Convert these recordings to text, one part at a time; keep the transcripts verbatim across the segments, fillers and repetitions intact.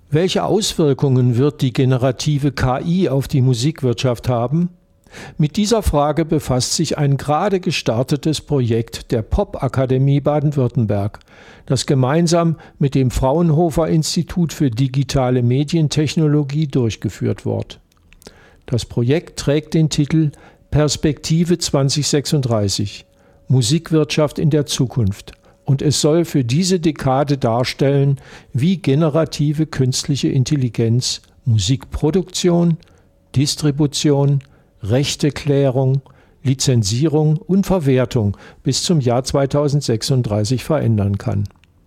Welche Auswirkungen wird die generative K I auf die Musikwirtschaft haben? Mit dieser Frage befasst sich ein gerade gestartetes Projekt der Popakademie Baden-Württemberg, das gemeinsam mit dem Fraunhofer-Institut für digitale Medientechnologie durchgeführt wird. Das Projekt trägt den Titel Perspektive zwanzig sechsunddreißig – Musikwirtschaft in der Zukunft. Und es soll für diese Dekade darstellen, wie generative künstliche Intelligenz Musikproduktion, Distribution, Rechteklärung, Lizenzierung und Verwertung bis zum Jahr zweitausendsechsunddreißig verändern kann.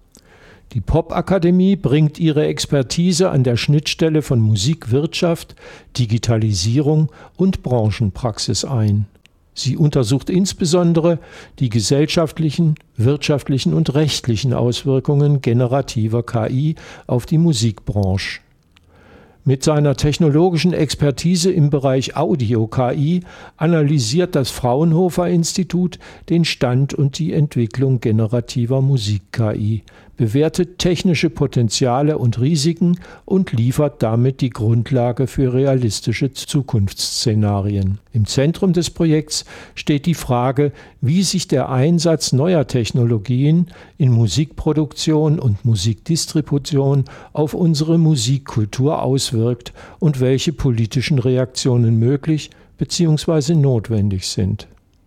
Die Popakademie bringt ihre Expertise an der Schnittstelle von Musikwirtschaft, Digitalisierung und Branchenpraxis ein. Sie untersucht insbesondere die gesellschaftlichen, wirtschaftlichen und rechtlichen Auswirkungen generativer K I auf die Musikbranche. Mit seiner technologischen Expertise im Bereich Audio-K I analysiert das Fraunhofer-Institut den Stand und die Entwicklung generativer Musik-K I, bewertet technische Potenziale und Risiken und liefert damit die Grundlage für realistische Zukunftsszenarien. Im Zentrum des Projekts steht die Frage, wie sich der Einsatz neuer Technologien in Musikproduktion und Musikdistribution auf unsere Musikkultur auswirkt und welche politischen Reaktionen möglich bzw. notwendig sind.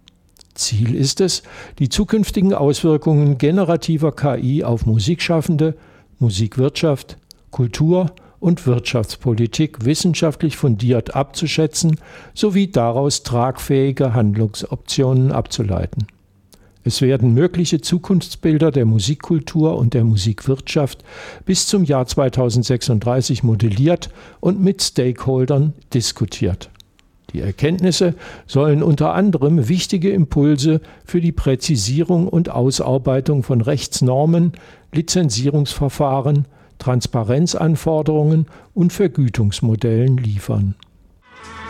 Ziel ist es, die zukünftigen Auswirkungen generativer K I auf Musikschaffende, Musikwirtschaft, Kultur und Wirtschaftspolitik wissenschaftlich fundiert abzuschätzen sowie daraus tragfähige Handlungsoptionen abzuleiten. Es werden mögliche Zukunftsbilder der Musikkultur und der Musikwirtschaft bis zum Jahr zweitausendsechsunddreißig modelliert und mit Stakeholdern diskutiert. Die Erkenntnisse sollen unter anderem wichtige Impulse für die Präzisierung und Ausarbeitung von Rechtsnormen, Lizenzierungsverfahren, Transparenzanforderungen und Vergütungsmodellen liefern.